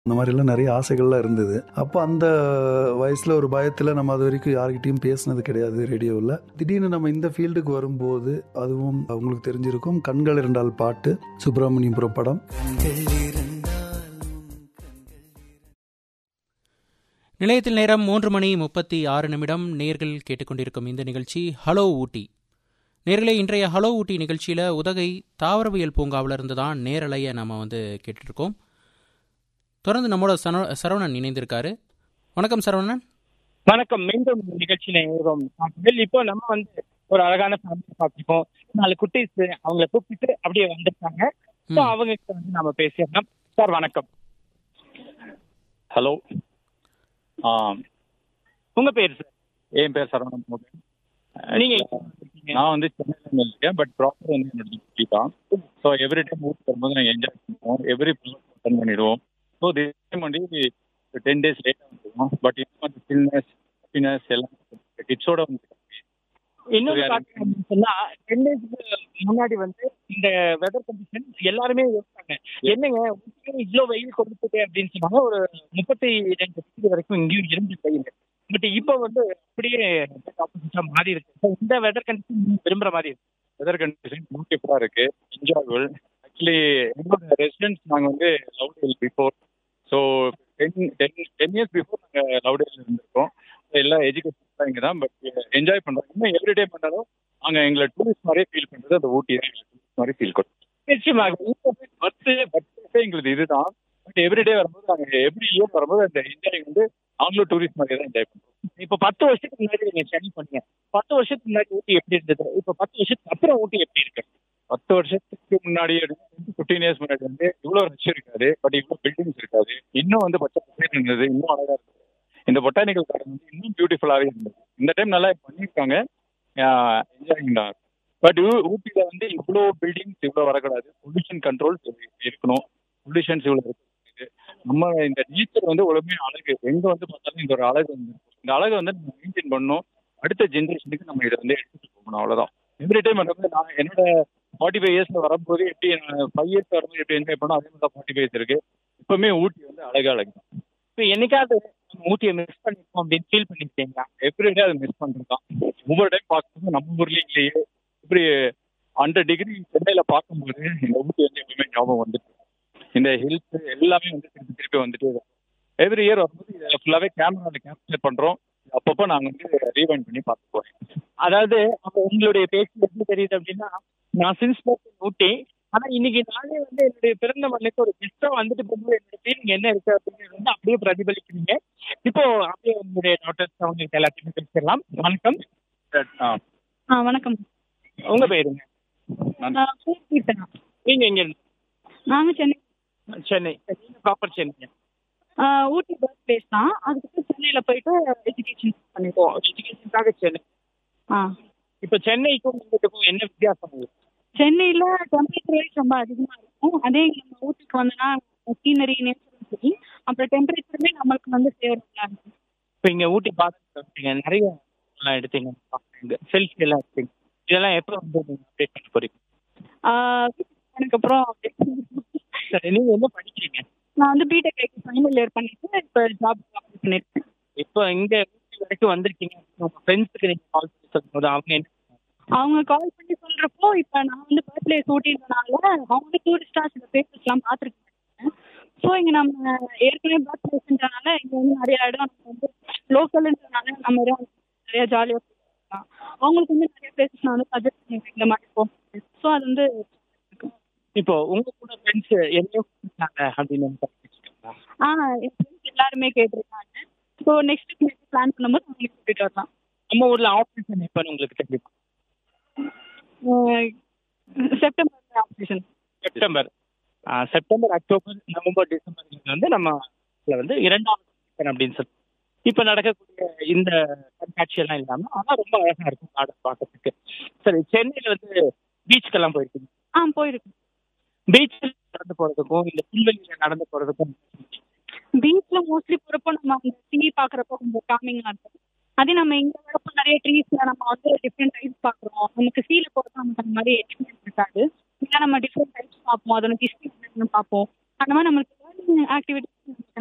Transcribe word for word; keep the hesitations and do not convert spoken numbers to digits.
இந்த மாதிரிலாம் நிறைய ஆசைகள்லாம் இருந்தது. அப்போ அந்த வயசில் ஒரு பயத்தில் நம்ம அது வரைக்கும் யார்கிட்டையும் பேசினது கிடையாது ரேடியோவில். திடீர்னு நம்ம இந்த ஃபீல்டுக்கு வரும்போது அதுவும் அவங்களுக்கு தெரிஞ்சிருக்கும். கண்கள் இரண்டால் பாட்டு, சுப்பிரமணியபுரம் படம். நிலையத்தில் நேரம் மூன்று மணி முப்பத்தி ஆறு நிமிடம். நேர்கள் கேட்டுக்கொண்டிருக்கும் இந்த நிகழ்ச்சி ஹலோ ஊட்டி. நேர்களே, இன்றைய ஹலோ ஊட்டி நிகழ்ச்சியில் உதகை தாவரவியல் பூங்காவில் இருந்து தான் நேரலையை நம்ம வந்து கேட்டுட்ருக்கோம். தொடர்ந்து நம்மளோட சரவணன் இணைந்திருக்காரு. வணக்கம் சரவணன். வணக்கம். மீண்டும் நிகழ்ச்சியில இணைவோம். இப்போ நம்ம வந்து ஒரு அழகான ஃபேமிலி பார்த்துருக்கோம். நாலு குட்டீஸ் அவங்களை கூப்பிட்டு அப்படியே வந்திருக்காங்க. அவங்க வந்து நம்ம பேசிடலாம். சார் வணக்கம். ஹலோ. உங்க பேர் சார்? என் பேர் சரவணன். நீங்க? நான் வந்து சென்னையில் இருக்கேன், பட் ப்ராப்பர் வந்து என்னோட டிஸ்ட்ரி தான். ஸோ எவ்ரி டைம் ஊருக்கு வரும்போது நாங்கள் என்ஜாய் பண்ணுவோம். எவ்ரி அட்டன் பண்ணிடுவோம். ஸோ திஸ் டைம் வந்து டென் டேஸ் லேட்டாக வந்துடுவோம். பட் இன்னும் அந்த சில்னஸ் ஹாப்பினஸ் எல்லாம் கிட்ஸோட வந்து இன்னொரு சொன்னா டென் டேஸ்க்கு முன்னாடி வந்து இந்த வெதர் கண்டிஷன் எல்லாருமே யோசிச்சாங்க, என்னங்க இவ்வளோ வெயில் கொடுத்துட்டு அப்படின்னு சொன்னாங்க. ஒரு முப்பத்தி ரெண்டு டிகிரி வரைக்கும் இங்கேயும் இருந்து வெயில். பட் இப்போ வந்து அப்படியே ஆப்போசிட்டா மாறி இருக்கு. இந்த வெதர் கண்டிஷன் விரும்புற மாதிரி இருக்கு. வெதர் கண்டிஷன் பியூட்டிஃபுல்லாக இருக்கு, என்ஜாயபிள். ஆக்சுவலி எங்களோட ரெசிடென்ஸ் நாங்கள் வந்து Lovedale before. So ten ten ten years before நாங்கள் லவ்டேல் இருந்திருக்கோம். எல்லா எஜுகேஷன் இங்கே தான். பட் என்ஜாய் பண்ணுறோம். இன்னும் எவ்ரிடே பண்ணாலும் நாங்கள் எங்களை டூரிஸ்ட் மாதிரியே ஃபீல் பண்ணுறது அந்த ஊட்டி தான் எங்களுக்கு டூரிஸ்ட் மாதிரி ஃபீல் பண்ணுறோம். நிச்சயமாக பத்து பத்து எங்களுக்கு இதுதான். பட் எவ்ரிடே வரும்போது நாங்கள் எவ்ரி இயர் வரும்போது அந்த என்ஜாய் வந்து அவங்களும் டூரிஸ்ட் மாதிரியே தான் என்ஜாய் பண்ணுறோம். இப்போ பத்து வருஷத்துக்கு முன்னாடி நீங்கள் சென்னை பண்ணீங்க. பத்து வருஷத்துக்கு முன்னாடி ஊட்டி எப்படி இருந்தது? இப்போ பத்து வருஷத்துக்கு அப்புறம் ஊட்டி எப்படி இருக்கு? பத்து வருஷத்துக்கு முன்னாடி ஃபிஃப்டீன் இயர்ஸ் முன்னாடி வந்து இவ்வளோ ரஷ் இருக்காது, பட் இவ்வளோ பில்டிங்ஸ் இருக்காது. இன்னும் வந்து பச்சை பசங்க இருந்தது, இன்னும் அழகாக இருந்தது. இந்த பொட்டானிக்கல் கார்டன் வந்து இன்னும் பியூட்டிஃபுல்லாகவே இருந்தது. இந்த டைம் நல்லா பண்ணியிருக்காங்க, என்ஜாயிங் தான். பட் ஊட்டியில் வந்து இவ்வளோ பில்டிங்ஸ் இவ்வளோ வரக்கூடாது. பொல்யூஷன் கண்ட்ரோல்ஸ் இருக்கணும். பொல்யூஷன்ஸ் இவ்வளோ இருக்குது. நம்ம இந்த நேச்சர் வந்து ஒழுமே அழகு. எங்கே வந்து பார்த்தாலும் இந்த ஒரு அழகு வந்து இந்த அழகை வந்து நம்ம மெயின்டைன் பண்ணணும். அடுத்த ஜென்ரேஷனுக்கு நம்ம இதை வந்து எடுத்துகிட்டு போகணும். அவ்வளோதான். எவ்ரி டைம் வந்து நான் என்னோட ஃபார்ட்டி ஃபைவ் இயர்ஸில் வரும்போது எப்படி ஃபைவ் இயர்ஸ் வரும்போது எப்படி என்ஜாய் பண்ணோம், அதே மாதிரி தான் ஃபார்ட்டி ஃபைவ் இயர்ஸ் இருக்குது. இப்போவுமே ஊட்டி வந்து அழகு அழகு தான். இப்போ என்னைக்காவது ஊட்டியை மிஸ் பண்ணிருக்கோம் அப்படின்னு ஃபீல் பண்ணிருக்கீங்களா? எவ்ரிடே அதை மிஸ் பண்ணுறோம். ஒவ்வொரு டைம் பார்க்கும்போது நம்ம ஊர்லேயே இல்லையே, இப்படி ஹண்ட்ரட் டிகிரி சென்னையில் பார்க்கும்போது இந்த ஊட்டி வந்து எப்பவுமே ஞாபகம் வந்துட்டு இந்த ஹில்ஸ் எல்லாமே வந்து திருப்பி திருப்பி வந்துட்டு எவ்ரி இயர் வரும்போது இதை ஃபுல்லாகவே கேமராவில் கேப்சர் பண்ணுறோம். அப்பப்போ நாங்கள் வந்து ரீவைண்ட் பண்ணி பார்த்து போகிறோம். அதாவது அப்போ உங்களுடைய பேச்சு எப்படி தெரியுது அப்படின்னா, நான் சின்ஸ் ஊட்டி, ஆனால் இன்னைக்கு நானே வந்து என்னுடைய பிறந்த மண்ணுக்கு ஒரு கெஸ்ட்டாக வந்துட்டு போகும்போது என்னோட ஃபீலிங் என்ன இருக்கு அப்படிங்கிறது வந்து அப்படியே பிரதிபலிக்கிறீங்க. இப்போ அப்படியே உங்களுடைய டாக்டர்ஸ் அவங்களுக்கு எல்லாத்தையுமே பேசிடலாம். வணக்கம். ஆ வணக்கம். உங்க பேருங்க? நீங்க எங்க இருந்து? நாங்கள் சென்னை. சென்னை. நீங்க ப்ராப்பர் சென்னை? ஊட்டி பர்த் பிளேஸ் தான். அதுக்கு சென்னையில் போயிட்டு எஜுகேஷன் பண்ணிப்போம். எஜுகேஷனுக்காக சென்னை. ஆ இப்போ சென்னைக்கும் உங்களுக்கும் என்ன வித்தியாசம்? சென்னையில் டெம்பரேச்சர் வைஸ் ரொம்ப அதிகமாக இருக்கும். அதே நம்ம ஊட்டிக்கு வந்தோன்னா சீனரி நேச்சரும் சரி, அப்புறம் டெம்பரேச்சருமே நம்மளுக்கு வந்து ஃபேவரபுளாக இருக்கும். இப்போ இங்கே ஊட்டி பார்த்துட்டு நிறைய எல்லாம் எடுத்தீங்க, செல்ஃபி எல்லாம் எடுத்தீங்க. இதெல்லாம் எப்போ வந்து நீங்கள் அப்டேட் பண்ண போறீங்க? அதுக்கப்புறம் சரி, நீங்கள் என்ன படிக்கிறீங்க? நான் வந்து பிடெக் ஃபைனல் இயர் பண்ணிட்டு இப்போ ஜாப் அப்ளை பண்ணியிருக்கேன். இப்போ இங்கே ஊட்டி வரைக்கும் வந்திருக்கீங்க. உங்கள் ஃப்ரெண்ட்ஸுக்கு நீங்கள் கால் பண்ணி சொல்லும்போது அவங்க என்ன அவங்க கால் பண்ணி சொல்கிறப்போ, இப்போ நான் வந்து பர்த் பிளேஸ் ஊட்டின்றனால அவங்க டூரிஸ்டாக சில பிளேசஸ்லாம் பார்த்துருக்கேன். ஸோ இங்கே நம்ம ஏற்கனவே பர்த் பிளேஸ்ன்றனால இங்கே வந்து நிறைய இடம் நம்ம வந்து லோக்கல்ன்றனால நம்ம இடம் நிறையா ஜாலியாக போகலாம். அவங்களுக்கு வந்து நிறைய பிளேசஸ் நான் வந்து சஜஸ்ட் பண்ணுவேன் இந்த மாதிரி போகும். ஸோ அது வந்து இப்போ உங்க கூட ஃப்ரெண்ட்ஸ் என்னையும் கூப்பிட்டாங்க அப்படின்னு ஆ என் ஃப்ரெண்ட்ஸ் எல்லாருமே கேட்டிருக்காங்க. ஸோ நெக்ஸ்ட் நெக்ஸ்ட் பிளான் பண்ணும்போது அவங்களுக்கு கூட்டிகிட்டு வரலாம். நம்ம ஊரில் ஆப்ரேஷன் எப்போன்னு உங்களுக்கு தெரியுமா? September operation. September September October November December வந்து நம்ம வந்து இரண்டாவது அப்படின்னு சொல்லி இப்போ நடக்கக்கூடிய இந்த கண்காட்சியெல்லாம் இல்லாமல் ஆனால் ரொம்ப அழகாக இருக்கும் கார்டன் பார்க்கறதுக்கு. சரி, சென்னையில் வந்து பீச்சுக்கெல்லாம் போயிருக்கீங்க? ஆ போயிருக்கேன். பீச்சில் நடந்து போகிறதுக்கும் இந்த புல்வெளியில் நடந்து போகிறதுக்கும்? பீச்சில் மோஸ்ட்லி போகிறப்போ நம்ம அந்த சீ பார்க்குறப்போ கொஞ்சம் காமிங்காக இருக்கும். அதே நம்ம இங்கே வரப்போ நிறைய ட்ரீஸில் நம்ம வந்து டிஃப்ரெண்ட் டைப்ஸ் பார்க்குறோம். நமக்கு சீல போகிறப்ப நமக்கு அந்த மாதிரி எக்ஸ்பீரியன்ஸ் இருக்காது. இல்லை நம்ம டிஃப்ரெண்ட் டைப்ஸ் பார்ப்போம், அதோட ஹிஸ்ட்ரி பார்ப்போம். அந்த மாதிரி நம்மளுக்கு ஆக்டிவிட்டி